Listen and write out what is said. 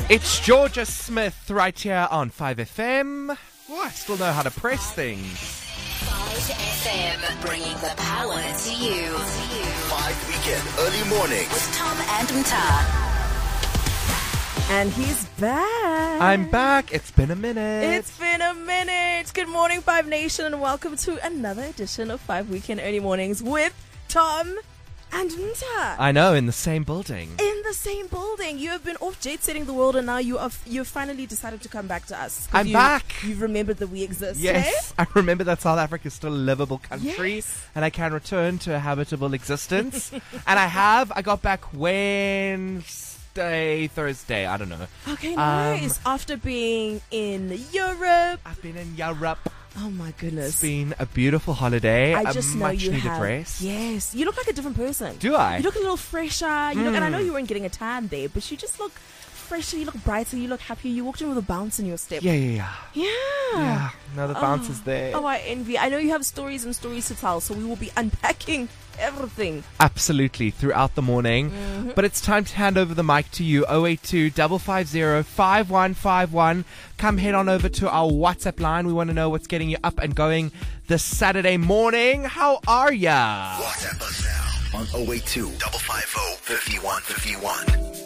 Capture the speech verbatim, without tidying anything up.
It's Georgia Smith right here on five F M. Oh, I still know how to press things. five F M, bringing the power to you. five Weekend Early Mornings With Tom and Mta. And he's back. I'm back. It's been a minute. It's been a minute. Good morning, Five Nation, and welcome to another edition of Five Weekend Early Mornings with Tom and Mta. I know, in the same building. In the same building. You have been off jet setting the world, and now you are you've finally decided to come back to us. I'm you, back. You've remembered that we exist. Yes, eh? I remember that South Africa is still a livable country, Yes. and I can return to a habitable existence. And I have. I got back Wednesday, Thursday. I don't know. Okay, Um, nice. After being in Europe. I've been in Europe. Oh my goodness. It's been a beautiful holiday. I a just know much you needed have. rest. Yes, you look like a different person. Do I? You look a little fresher. You look, and I know Mm. you weren't getting a tan there, but you just look fresher. You look brighter. You look happier. You walked in with a bounce in your step. Yeah, yeah, yeah. Yeah. Yeah. No, the bounce is there. Oh, I envy. I know you have stories and stories to tell, so we will be unpacking everything. Absolutely, throughout the morning. Mm-hmm. But it's time to hand over the mic to you, oh eight two, five five zero, five one five one. Come head on over to our WhatsApp line. We want to know what's getting you up and going this Saturday morning. How are ya? WhatsApp us now on oh eight two, five five oh, five one five one.